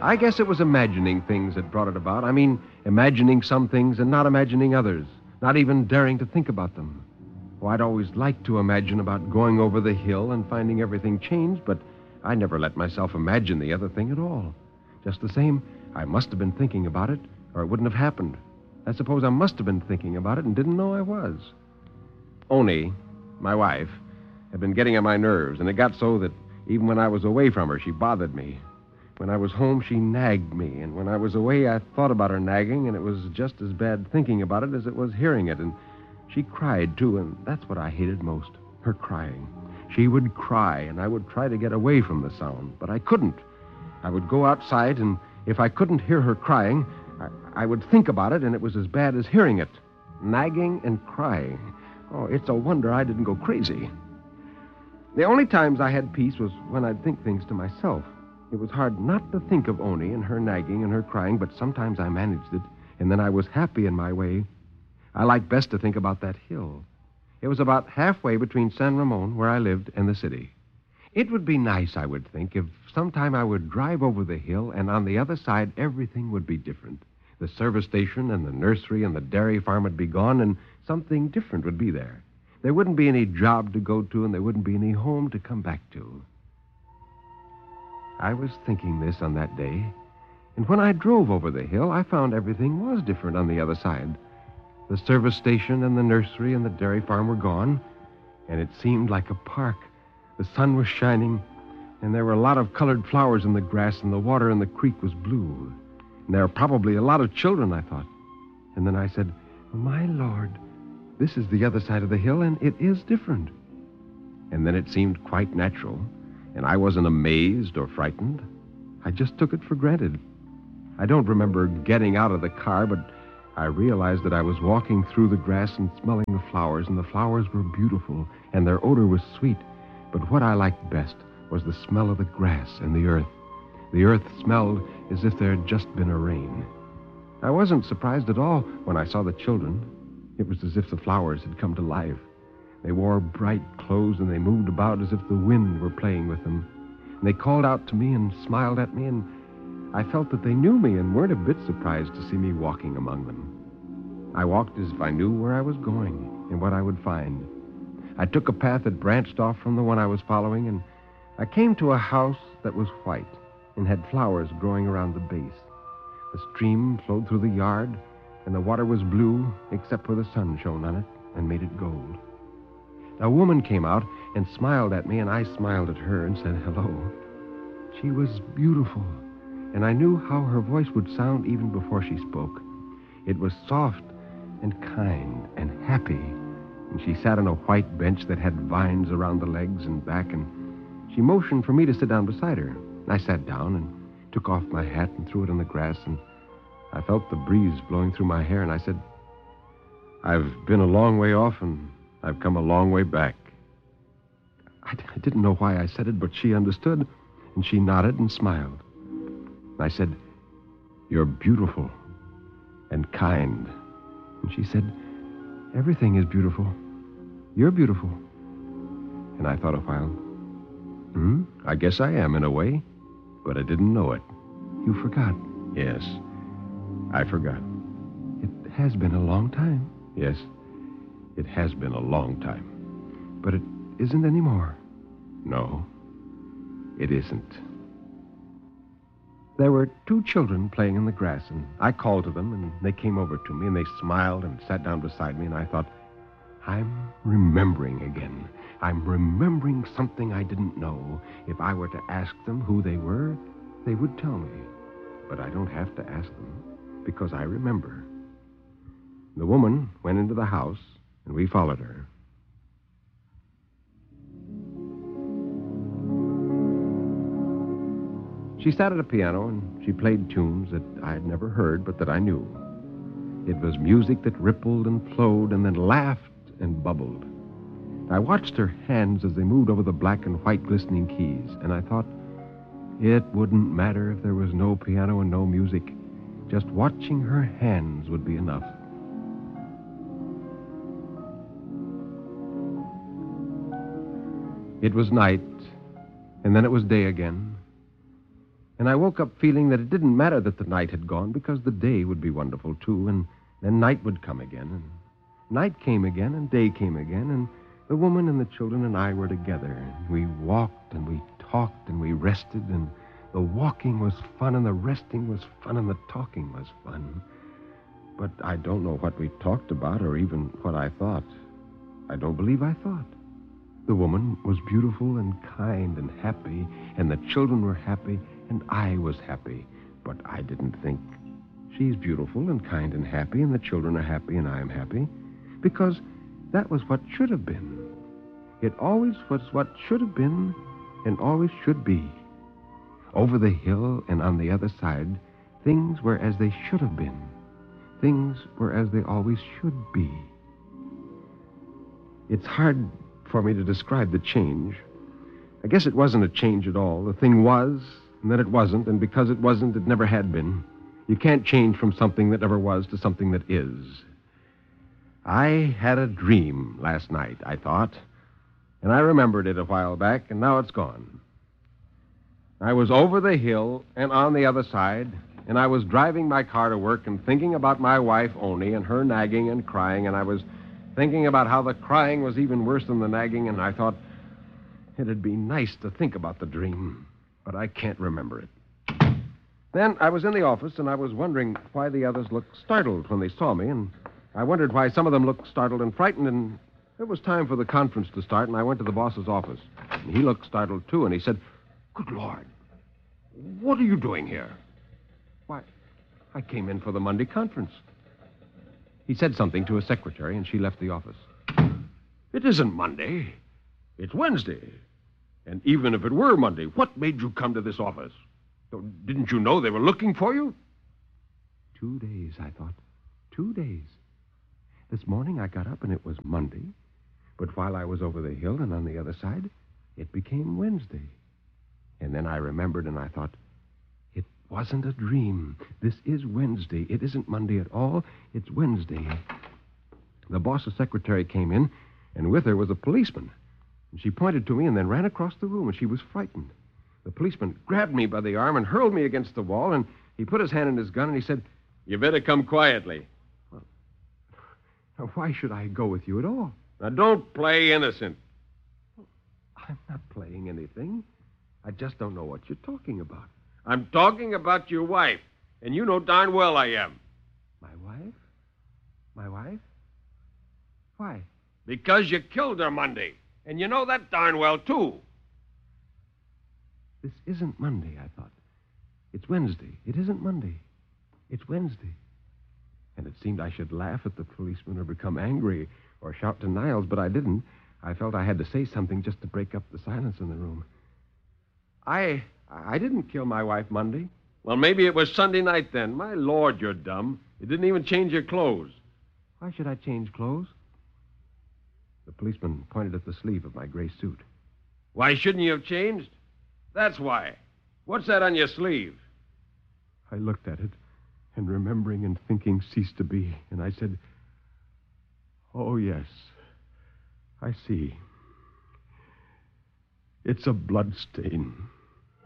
I guess it was imagining things that brought it about. I mean, imagining some things and not imagining others, not even daring to think about them. Oh, I'd always liked to imagine about going over the hill and finding everything changed, but I never let myself imagine the other thing at all. Just the same, I must have been thinking about it, or it wouldn't have happened. I suppose I must have been thinking about it and didn't know I was. Oni, my wife, had been getting on my nerves, and it got so that even when I was away from her, she bothered me. When I was home, she nagged me, and when I was away, I thought about her nagging, and it was just as bad thinking about it as it was hearing it, and she cried, too, and that's what I hated most, her crying. She would cry, and I would try to get away from the sound, but I couldn't. I would go outside, and if I couldn't hear her crying, I would think about it, and it was as bad as hearing it. Nagging and crying. Oh, it's a wonder I didn't go crazy. The only times I had peace was when I'd think things to myself. It was hard not to think of Oni and her nagging and her crying, but sometimes I managed it, and then I was happy in my way. I liked best to think about that hill. It was about halfway between San Ramon, where I lived, and the city. It would be nice, I would think, if sometime I would drive over the hill, and on the other side, everything would be different. The service station and the nursery and the dairy farm would be gone, and something different would be there. There wouldn't be any job to go to, and there wouldn't be any home to come back to. I was thinking this on that day, and when I drove over the hill, I found everything was different on the other side. The service station and the nursery and the dairy farm were gone, and it seemed like a park. The sun was shining, and there were a lot of colored flowers in the grass, and the water in the creek was blue. And there were probably a lot of children, I thought. And then I said, my Lord, this is the other side of the hill, and it is different. And then it seemed quite natural, and I wasn't amazed or frightened. I just took it for granted. I don't remember getting out of the car, but I realized that I was walking through the grass and smelling the flowers, and the flowers were beautiful, and their odor was sweet. But what I liked best was the smell of the grass and the earth. The earth smelled as if there had just been a rain. I wasn't surprised at all when I saw the children. It was as if the flowers had come to life. They wore bright clothes, and they moved about as if the wind were playing with them. And they called out to me and smiled at me, and I felt that they knew me and weren't a bit surprised to see me walking among them. I walked as if I knew where I was going and what I would find. I took a path that branched off from the one I was following, and I came to a house that was white and had flowers growing around the base. The stream flowed through the yard, and the water was blue except where the sun shone on it and made it gold. A woman came out and smiled at me, and I smiled at her and said hello. She was beautiful, and I knew how her voice would sound even before she spoke. It was soft and kind and happy, and she sat on a white bench that had vines around the legs and back, and she motioned for me to sit down beside her. I sat down and took off my hat and threw it in the grass, and I felt the breeze blowing through my hair, and I said, I've been a long way off, and I've come a long way back. I didn't know why I said it, but she understood, and she nodded and smiled. I said, you're beautiful and kind. And she said, everything is beautiful. You're beautiful. And I thought a while, I guess I am in a way, but I didn't know it. You forgot. Yes, I forgot. It has been a long time. Yes, it has been a long time. But it isn't anymore. No, it isn't. There were two children playing in the grass, and I called to them, and they came over to me, and they smiled and sat down beside me, and I thought, I'm remembering again. I'm remembering something I didn't know. If I were to ask them who they were, they would tell me. But I don't have to ask them, because I remember. The woman went into the house, and we followed her. She sat at a piano, and she played tunes that I had never heard, but that I knew. It was music that rippled and flowed and then laughed and bubbled. I watched her hands as they moved over the black and white glistening keys, and I thought, it wouldn't matter if there was no piano and no music. Just watching her hands would be enough. It was night, and then it was day again. And I woke up feeling that it didn't matter that the night had gone because the day would be wonderful, too, and then night would come again, and night came again, and day came again, and the woman and the children and I were together, and we walked, and we talked, and we rested, and the walking was fun, and the resting was fun, and the talking was fun. But I don't know what we talked about or even what I thought. I don't believe I thought. The woman was beautiful and kind and happy, and the children were happy, and I was happy. But I didn't think, she's beautiful and kind and happy, and the children are happy, and I am happy, because that was what should have been. It always was what should have been and always should be. Over the hill and on the other side, things were as they should have been. Things were as they always should be. It's hard for me to describe the change. I guess it wasn't a change at all. The thing was, and then it wasn't, and because it wasn't, it never had been. You can't change from something that never was to something that is. I had a dream last night, I thought, and I remembered it a while back, and now it's gone. I was over the hill and on the other side, and I was driving my car to work and thinking about my wife, Oni, and her nagging and crying, and I was thinking about how the crying was even worse than the nagging, and I thought it'd be nice to think about the dream, but I can't remember it. Then I was in the office, and I was wondering why the others looked startled when they saw me, and I wondered why some of them looked startled and frightened, and it was time for the conference to start, and I went to the boss's office. And he looked startled, too, and he said, "Good Lord, what are you doing here?" "Why, I came in for the Monday conference." He said something to his secretary, and she left the office. "It isn't Monday. It's Wednesday. And even if it were Monday, what made you come to this office? Didn't you know they were looking for you?" 2 days, I thought. 2 days. This morning I got up and it was Monday. But while I was over the hill and on the other side, it became Wednesday. And then I remembered and I thought, it wasn't a dream. This is Wednesday. It isn't Monday at all. It's Wednesday. The boss's secretary came in, and with her was a policeman. And she pointed to me and then ran across the room, and she was frightened. The policeman grabbed me by the arm and hurled me against the wall, and he put his hand in his gun, and he said, "You better come quietly." Well, now, why should I go with you at all? Now, don't play innocent. I'm not playing anything. I just don't know what you're talking about. I'm talking about your wife, and you know darn well I am. My wife? My wife? Why? Because you killed her Monday, and you know that darn well, too. This isn't Monday, I thought. It's Wednesday. It isn't Monday. It's Wednesday. And it seemed I should laugh at the policeman or become angry or shout to Niles, but I didn't. I felt I had to say something just to break up the silence in the room. I didn't kill my wife Monday. Well, maybe it was Sunday night then. My Lord, you're dumb. You didn't even change your clothes. Why should I change clothes? The policeman pointed at the sleeve of my gray suit. Why shouldn't you have changed? That's why. What's that on your sleeve? I looked at it, and remembering and thinking ceased to be, and I said, "Oh, yes, I see. It's a blood stain."